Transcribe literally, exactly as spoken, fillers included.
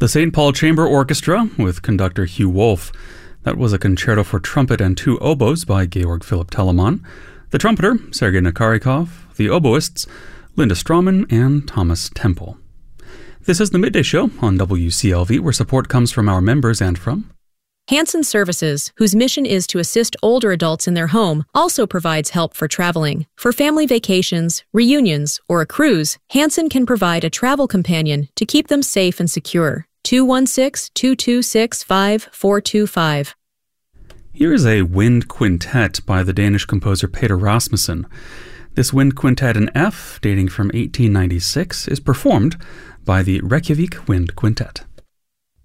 The Saint Paul Chamber Orchestra with conductor Hugh Wolf. That was a concerto for trumpet and two oboes by Georg Philipp Telemann. The trumpeter, Sergei Nakarikov. The oboists, Linda Strawman and Thomas Temple. This is the Midday Show on W C L V, where support comes from our members and from Hanson Services, whose mission is to assist older adults in their home, also provides help for traveling. For family vacations, reunions, or a cruise, Hanson can provide a travel companion to keep them safe and secure. two one six, two two six, five four two five. Here is a wind quintet by the Danish composer Peter Rasmussen. This wind quintet in F, dating from eighteen ninety-six, is performed by the Reykjavik Wind Quintet.